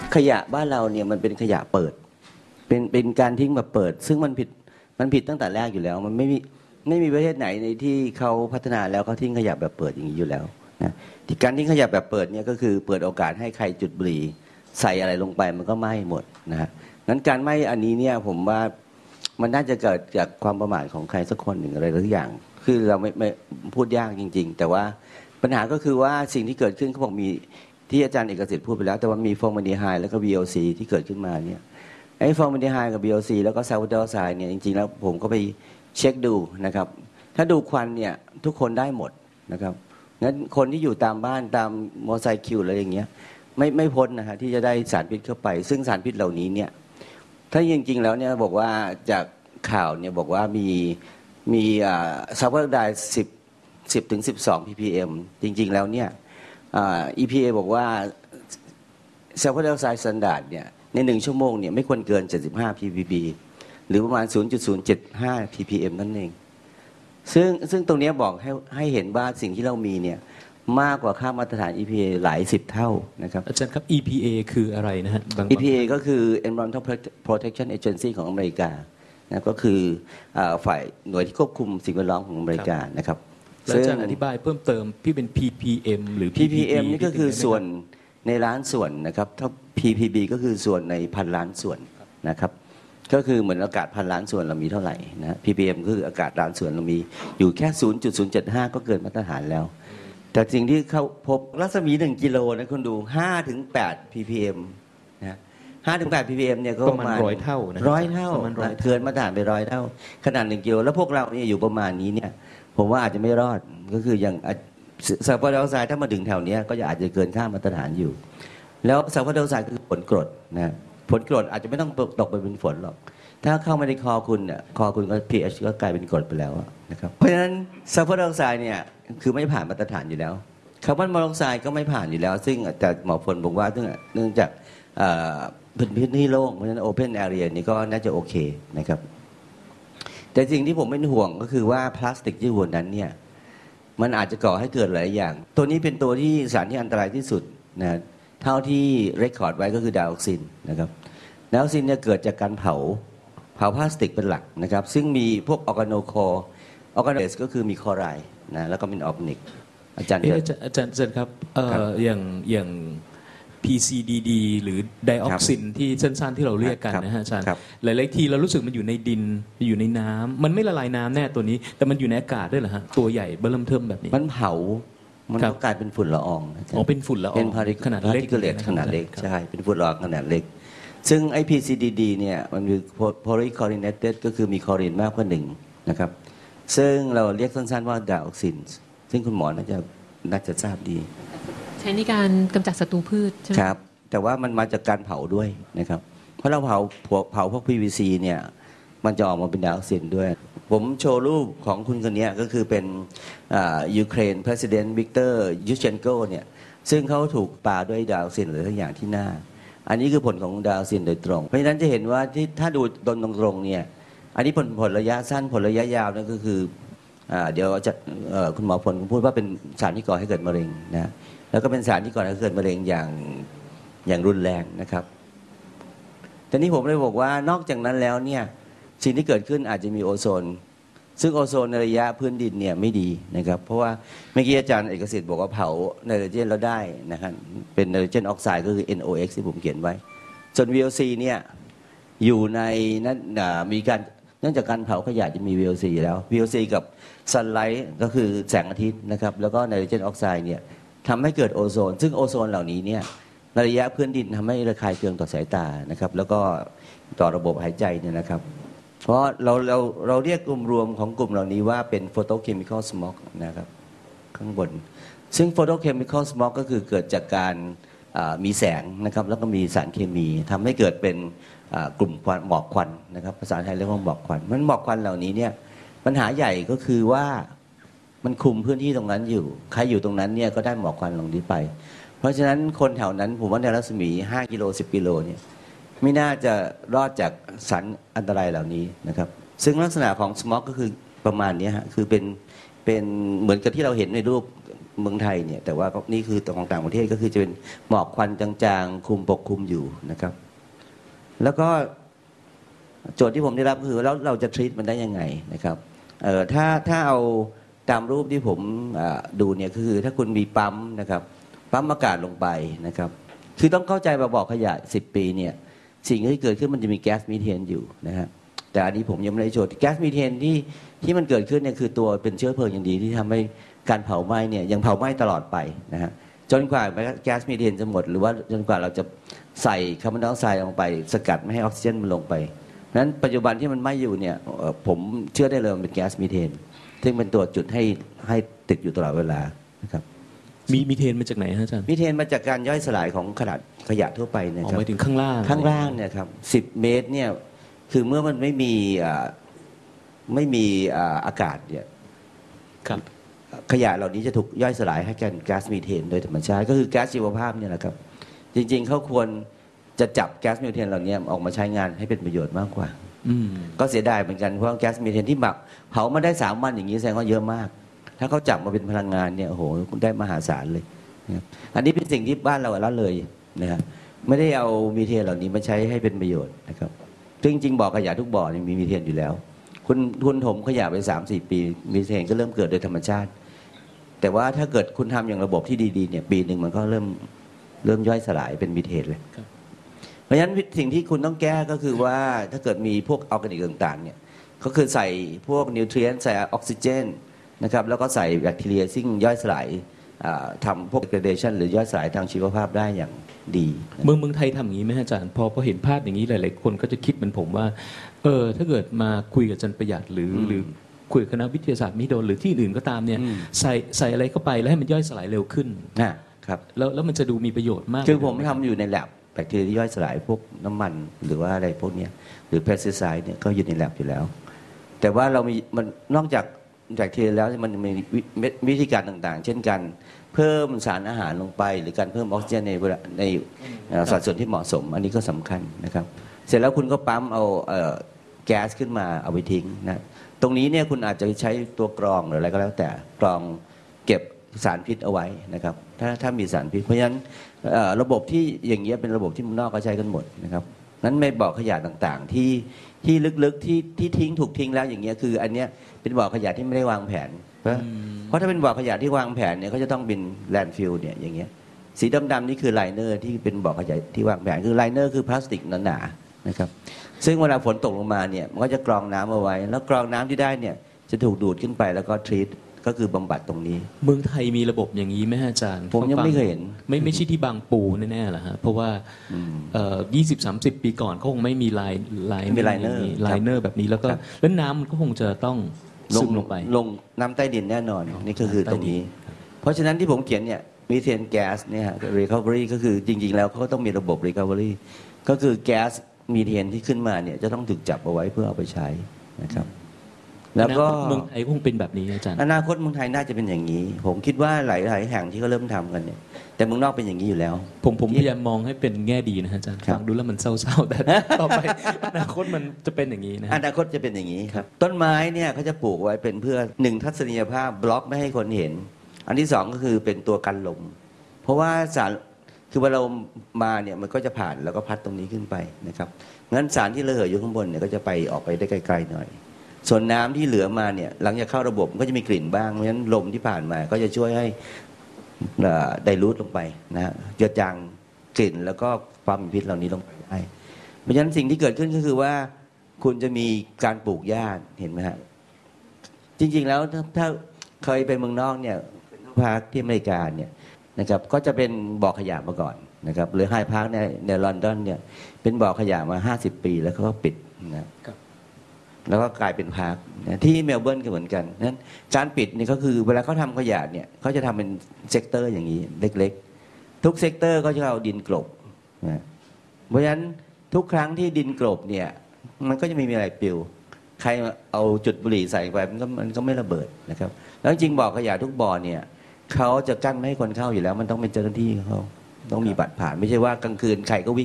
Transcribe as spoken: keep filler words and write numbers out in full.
ขยะบ้านเราเนี่ยมันเป็นขยะเปิดเป็นเป็นการทิ้งแบบเปิดซึ่งมันผิดมันผิดตั้งแต่แรกอยู่แล้วมันไม่มีไม่มีประเทศไหนในที่เขาพัฒนาแล้วเขาทิ้งขยะแบบเปิดอย่างนี้อยู่แล้วนะที่การทิ้งขยะแบบเปิดเนี่ยก็คือเปิดโอกาสให้ใครจุดบุหรี่ใส่อะไรลงไปมันก็ไหม้หมดนะฮะงั้นการไหม้อันนี้เนี่ยผมว่ามันน่าจะเกิดจากความประมาทของใครสักคนหนึ่งอะไรทุกอย่างคือเราไม่ไม่พูดยากจริงๆแต่ว่าปัญหาก็คือว่าสิ่งที่เกิดขึ้นเขาบอกมีที่อาจารย์เอกสิทธิ์พูดไปแล้วแต่ว่ามีฟอร์มาลดีไฮด์แล้วก็ วี โอ ซี ที่เกิดขึ้นมาเนี่ยไอ้ฟอร์มาลดีไฮด์กับ วี โอ ซี แล้วก็ซัลฟูเรอร์ไซด์เนี่ยจริงๆแล้วผมก็ไปเช็คดูนะครับถ้าดูควันเนี่ยทุกคนได้หมดนะครับงั้นคนที่อยู่ตามบ้านตามมอเตอร์ไซค์คิวอะไรอย่างเงี้ยไม่ไม่พ้นนะฮะที่จะได้สารพิษเข้าไปซึ่งสารพิษเหล่านี้เนี่ยถ้าจริงๆแล้วเนี่ยบอกว่าจากข่าวเนี่ยบอกว่ามีมีซัลฟูเรอร์ไดออกไซด์สิบสิบถึงสิบสอง พี พี เอ็ม จริงๆแล้วเนี่ยอี พี เอ บอกว่าซัลฟูเรอร์ไดออกไซด์สแตนดาร์ดเนี่ยในหนึ่งชั่วโมงเนี่ยไม่ควรเกินเจ็ดสิบห้า พี พี พี หรือประมาณ ศูนย์จุดศูนย์เจ็ดห้า พี พี เอ็ม นั่นเองซึ่งซึ่งตรงนี้บอกให้ให้เห็นว่าสิ่งที่เรามีเนี่ยมากกว่าค่ามาตรฐาน อี พี เอ หลายสิบเท่านะครับอาจารย์ครับ อี พี เอ คืออะไรนะฮะอี พี เอ ก็คือ Environmental Protection Agency ของอเมริกานะก็คือฝ่ายหน่วยที่ควบคุมสิ่งแวดล้อมของอเมริกานะครับแล้วอาจารย์อธิบายเพิ่มเติมพี่เป็น พี พี เอ็ม หรือพี พี เอ็ม นี่ก็คือส่วนในล้านส่วนนะครับถ้า พี พี บี ก็คือส่วนในพันล้านส่วนนะครับก็คือเหมือนอากาศพันล้านส่วนเรามีเท่าไหร่นะ พี พี เอ็ม ก็คืออากาศล้านส่วนเรามีอยู่แค่ ศูนย์จุดศูนย์เจ็ดห้า ก็เกินมาตรฐานแล้วแต่สิ่งที่เขาพบรัศมีหนึ่งกิโลนะคุณดู ห้าถึงแปด พี พี เอ็ม นะ ห้าถึงแปด พี พี เอ็ม เนี่ยก็ประมาณร้อยเท่านะร้อยเท่าเกินมาตรฐานไปร้อยเท่าขนาดหนึ่งกิโลแล้วพวกเราเนี่ยอยู่ประมาณนี้เนี่ยผมว่าอาจจะไม่รอดก็คืออย่างซัลฟูเรอร์ไดออกไซด์ถ้ามาถึงแถวนี้ก็จะอาจจะเกินค่ามาตรฐานอยู่แล้วซัลฟูเรอร์ไดออกไซด์คือผลกรดนะผลกรดอาจจะไม่ต้องตกไปเป็นฝนหรอกถ้าเข้ามาในคอคุณเนี่ยคอคุณก็ pH ก็กลายเป็นกรดไปแล้วนะครับเพราะฉะนั้นซัลฟูเรอร์ไดออกไซด์เนี่ยคือไม่ผ่านมาตรฐานอยู่แล้วคาร์บอนมอนอกไซด์ก็ไม่ผ่านอยู่แล้วซึ่งแต่หมอพลบอกว่าเนื่องจากพื้นที่โล่งเพราะฉะนั้น open area นี่ก็น่าจะโอเคนะครับแต่สิ่งที่ผมเป็นห่วงก็คือว่าพลาสติกที่อยู่บนนั้นเนี่ยมันอาจจะก่อให้เกิดหลายอย่างตัวนี้เป็นตัวที่สารที่อันตรายที่สุดนะเท่าที่เรคคอร์ดไว้ก็คือไดออกซินนะครับไดออกซินเนี่ยเกิดจากการเผาเผาพลาสติกเป็นหลักนะครับซึ่งมีพวกออร์แกโนคอร์ออร์แกโนเอสก็คือมีคลอไรด์นะแล้วก็เป็นออร์แกนิกอาจารย์อาจารย์อาจารย์ครับอย่างอย่าง พี ซี ดี ดี หรือไดออกซินที่สั้นๆที่เราเรียกกันนะฮะอาจารย์หลายๆทีเรารู้สึกมันอยู่ในดินอยู่ในน้ำมันไม่ละลายน้ำแน่ตัวนี้แต่มันอยู่ในอากาศด้วยเหรอฮะตัวใหญ่เบิ่มเทิมแบบนี้มันเผามันก็กลายเป็นฝุ่นละอองอ๋อเป็นฝุ่นละอองเป็นพาริขนาดเล็กขนาดเล็กใช่เป็นฝุ่นละอองขนาดเล็กซึ่งไอ พี ซี ดี ดี เนี่ยมันคือ polychlorinated ก็คือมีคลอรีนมากกว่าหนึ่งนะครับซึ่งเราเรียกสั้นๆว่าไดออกซินซึ่งคุณหมอน่าจะน่าจะทราบดีใช้ในการกำจัดศัตรูพืชใช่ไหมครับแต่ว่ามันมาจากการเผาด้วยนะครับเพราะเราเผาเผาพวก พี วี ซี เนี่ยมันจะออกมาเป็นไดออกซินด้วยผมโชว์รูปของคุณคนนี้ก็คือเป็นยูเครน President Viktor Yushchenko เนี่ยซึ่งเขาถูกปาด้วยไดออกซินหรือทุกอย่างที่หน้าอันนี้คือผลของไดออกซินโดยตรงเพราะฉะนั้นจะเห็นว่าที่ถ้าดูตรงๆเนี่ยอันนี้ผลผลระยะสั้นผลระยะยาวนั่นก็คือเดี๋ยวจะคุณหมอผลพูดว่าเป็นสารที่ก่อให้เกิดมะเร็งนะแล้วก็เป็นสารที่ก่อให้เกิดมะเร็งอย่างอย่างรุนแรงนะครับแต่นี้ผมเลยบอกว่านอกจากนั้นแล้วเนี่ยสิ่งที่เกิดขึ้นอาจจะมีโอโซนซึ่งโอโซนในระยะพื้นดินเนี่ยไม่ดีนะครับเพราะว่าเมื่อกี้อาจารย์เอกสิทธิ์บอกว่าเผาไนโตรเจนแล้วได้นะครับเป็นไนโตรเจนออกไซด์ก็คือ เอ็น โอ เอ็กซ์ ที่ผมเขียนไว้ส่วน วี โอ ซี เนี่ยอยู่ในนั้นมีการเนื่องจากการเผาขยะจะมี วี โอ ซี แล้ว วี โอ ซี กับซันไลท์ก็คือแสงอาทิตย์นะครับแล้วก็ไนโตรเจนออกไซด์เนี่ยทำให้เกิดโอโซนซึ่งโอโซนเหล่านี้เนี่ยในระยะพื้นดินทำให้ระคายเคืองต่อสายตานะครับแล้วก็ต่อระบบหายใจเนี่ยนะครับเพราะเราเราเราเรียกกลุ่มรวมของกลุ่มเหล่านี้ว่าเป็น photochemical smog นะครับข้างบนซึ่ง photochemical smog ก็คือเกิดจากการมีแสงนะครับแล้วก็มีสารเคมีทำให้เกิดเป็นกลุ่มหมอกควันนะครับภาษาไทยเรียกว่าหมอกควันมันหมอกควันเหล่านี้เนี่ยปัญหาใหญ่ก็คือว่ามันคุมพื้นที่ตรงนั้นอยู่ใครอยู่ตรงนั้นเนี่ยก็ได้หมอกควันลงนี้ไปเพราะฉะนั้นคนแถวนั้นผมว่าในรัศมีห้ากิโลสิบกิโลเนี่ยไม่น่าจะรอดจากสารอันตรายเหล่านี้นะครับซึ่งลักษณะของสโมกก็คือประมาณนี้ฮะคือเป็นเป็นเหมือนกับที่เราเห็นในรูปเมืองไทยเนี่ยแต่ว่านี่คือของต่างประเทศก็คือจะเป็นหมอกควันจางๆคุมปกคลุมอยู่นะครับแล้วก็โจทย์ที่ผมได้รับคือแล้วเราจะ treat มันได้ยังไงนะครับเอ่อถ้าถ้าเอาตามรูปที่ผมดูเนี่ยคือถ้าคุณมีปั๊มนะครับปั๊มอากาศลงไปนะครับคือต้องเข้าใจว่าบ่อขยะสิบปีเนี่ยสิ่งที่เกิดขึ้นมันจะมีแก๊สมีเทนอยู่นะฮะแต่อันนี้ผมยังไม่ได้โจทย์แก๊สมีเทนที่ที่มันเกิดขึ้นเนี่ยคือตัวเป็นเชื้อเพลิงอย่างดีที่ทำให้การเผาไหม้เนี่ยยังเผาไหม้ตลอดไปนะฮะจนกว่าแก๊สมีเทนจะหมดหรือว่าจนกว่าเราจะใส่คาร์บอนไดออกไซด์ลงไปสกัดไม่ให้ออกซิเจนมันลงไปนั้นปัจจุบันที่มันไหม้อยู่เนี่ยผมเชื่อได้เลยมันเป็นแก๊สมีเทนซึ่งเป็นตัวจุดให้ให้ติดอยู่ตลอดเวลานะครับมีมีเทนมาจากไหนฮะอาจารย์มีเทนมาจากการย่อยสลายของขนาดขยะทั่วไปนะออกครับไปถึงข้างล่างข้างล่างเนี่ยครับสิบเมตรเนี่ยคือเมื่อมันไม่มีไม่มีอากาศเนี่ยครับขยะเหล่านี้จะถูกย่อยสลายให้กันแก๊สมีเทนโดยธรรมชาติก็คือแก๊สชีวภาพเนี่ยแหละครับจริงๆเขาควรจะจับแก๊สมีเทนเหล่านี้ออกมาใช้งานให้เป็นประโยชน์มากกว่าก็เสียดายเหมือนกันเพราะแก๊สมีเทนที่แบบเผามาได้สามวันอย่างนี้แสดงว่าเยอะมากถ้าเขาจับมาเป็นพลังงานเนี่ยโอ้โหคุณได้มหาศาลเลยนะครับอันนี้เป็นสิ่งที่บ้านเราละเลยนะครับไม่ได้เอามีเทนเหล่านี้มาใช้ให้เป็นประโยชน์นะครับซึ่งจริงบ่อขยะทุกบ่อนี่มีมีเทนอยู่แล้วคุณคุณถมขยะไปสามสี่ปีมีเทนก็เริ่มเกิดโดยธรรมชาติแต่ว่าถ้าเกิดคุณทำอย่างระบบที่ดีๆเนี่ยปีหนึ่งมันก็เริ่มเริ่มย่อยสลายเป็นมีเทนเลยเพราะฉะนั้นสิ่งที่คุณต้องแก้ก็คือว่าถ้าเกิดมีพวกออร์แกนิกต่างๆเนี่ยก็คือใส่พวกนิวทรีนใส่ออกซิเจนนะครับแล้วก็ใส่แบคทีเรียซึ่งย่อยสลายทำพวก degradation หรือย่อยสลายทางชีวภาพได้อย่างดีเมืองเมืองไทยทำอย่างนี้ไหมอาจารย์พอพอเห็นภาพอย่างนี้หลายๆคนก็จะคิดเหมือนผมว่าเออถ้าเกิดมาคุยกับอาจารย์ประหยัดหรือหรือคุยกับคณะวิทยาศาสตร์มหิดลหรือที่อื่นก็ตามเนี่ยใส่ใส่อะไรเข้าไปแล้วให้มันย่อยสลายเร็วขึ้นนะครับแล้วแล้วมันจะดูมีประโยชน์มากคือผมทำอยู่ใน lab แบคทีเรียที่ย่อยสลายพวกน้ำมันหรือว่าอะไรพวกนี้หรือ pesticide เนี่ยก็อยู่ใน lab อยู่แล้วแต่ว่าเรามีมันนอกจากแบคทีเรียแล้วมันมีวิธีการต่างๆเช่นการเพิ่มสารอาหารลงไปหรือการเพิ่มออกซิเจนในในสัดส่วนที่เหมาะสมอันนี้ก็สำคัญนะครับเสร็จแล้วคุณก็ปั๊มเอาแก๊สขึ้นมาเอาไปทิ้งนะตรงนี้เนี่ยคุณอาจจะใช้ตัวกรองหรืออะไรก็แล้วแต่กรองเก็บสารพิษเอาไว้นะครับถ้าถ้ามีสารพิษเพราะฉะนั้นระบบที่อย่างเงี้ยเป็นระบบที่เมืองนอกก็ใช้กันหมดนะครับนั้นไม่บ่อขยะต่างๆที่ที่ลึกๆที่ที่ทิ้งถูกทิ้งแล้วอย่างเงี้ยคืออันเนี้ยเป็นบ่อขยะที่ไม่ได้วางแผนเพราะถ้าเป็นบ่อขยะที่วางแผนเนี่ยเขาจะต้องเป็นแลนด์ฟิลเนี่ยอย่างเงี้ยสีดำๆนี่คือไลเนอร์ที่เป็นบ่อขยะที่วางแผนคือไลเนอร์คือพลาสติกหนาๆนะครับซึ่งเวลาฝนตกลงมาเนี่ยมันก็จะกรองน้ำเอาไว้แล้วกรองน้ำที่ได้เนี่ยจะถูกดูดขึ้นไปแล้วก็ทรีตก็คือบำบัดตรงนี้เมืองไทยมีระบบอย่างนี้ไหมอาจารย์ผมยังไม่เคยเห็นไม่ไม่ใช่ที่บางปูแน่ๆหรอฮะเพราะว่ายี่สิบสามสิบปีก่อนเขาคงไม่มีลายลายมีไลเนอร์ไลเนอร์แบบนี้แล้วก็แล้วน้ำมันก็คงจะต้องซึมลงไปลงน้ำใต้ดินแน่นอนนี่ก็คือตรงนี้เพราะฉะนั้นที่ผมเขียนเนี่ยมีเทนแก๊สเนี่ย recovery ก็คือจริงๆแล้วเขาต้องมีระบบ recovery ก็คือแก๊สมีเทนที่ขึ้นมาเนี่ยจะต้องถูกจับเอาไว้เพื่อเอาไปใช้นะครับแล้วก็เมืองไทยคงเป็นแบบนี้อาจารย์อนาคตเมืองไทยน่าจะเป็นอย่างนี้ผมคิดว่าหลายๆแห่งที่เขาเริ่มทำกันเนี่ยแต่เมืองนอกเป็นอย่างนี้อยู่แล้วผมผมพยายามมองให้เป็นแง่ดีนะอาจารย์ฟังดูแล้วมันเศร้าๆแต่ต่อไปอนาคตมันจะเป็นอย่างนี้นะอนาคตจะเป็นอย่างนี้ครับต้นไม้เนี่ยเขาจะปลูกไว้เป็นเพื่อหนึ่งทัศนียภาพบล็อกไม่ให้คนเห็นอันที่สองก็คือเป็นตัวกันลมเพราะว่าสารคือเวลามาเนี่ยมันก็จะผ่านแล้วก็พัดตรงนี้ขึ้นไปนะครับงั้นสารที่ระเหยอยู่ข้างบนเนี่ยก็จะไปออกไปได้ไกลๆหน่อยส่วนน้ำที่เหลือมาเนี่ยหลังจากเข้าระบบก็จะมีกลิ่นบ้างเพราะฉะนั้นลมที่ผ่านมาก็จะช่วยให้ไดรูทลงไปนะฮะเจือจางกลิ่นแล้วก็ความมีพิษเหล่านี้ลงไปได้เพราะฉะนั้นสิ่งที่เกิดขึ้นก็คือว่าคุณจะมีการปลูกหญ้าเห็นไหมฮะจริงๆแล้วถ้าเคยไปเมืองนอกเนี่ยพาร์คที่อเมริกาเนี่ยนะครับก็จะเป็นบ่อขยะมาก่อนนะครับหรือไฮพาร์คในในลอนดอนเนี่ยเป็นบ่อขยะมาห้าสิบปีแล้วเขาก็ปิดนะครับแล้วก็กลายเป็นพาร์คที่เมลเบิร์นก็เหมือนกันนั้นการปิดนี่ก็คือเวลาเขาทำขยะเนี่ยเขาจะทำเป็นเซกเตอร์อย่างนี้เล็กๆทุกเซกเตอร์ก็จะเอาดินกลบนะเพราะฉะนั้นทุกครั้งที่ดินกลบเนี่ยมันก็จะไม่มีอะไรปลิวใครเอาจุดบุหรี่ใส่ไปมันก็มันก็ไม่ระเบิดนะครับแล้วจริงบ่อขยะทุกบ่อเนี่ยเขาจะกั้นไม่ให้คนเข้าอยู่แล้วมันต้องเป็นเจ้าหน้าที่เขาต้องมีบัตรผ่านไม่ใช่ว่ากลางคืนใครก็วิ่ง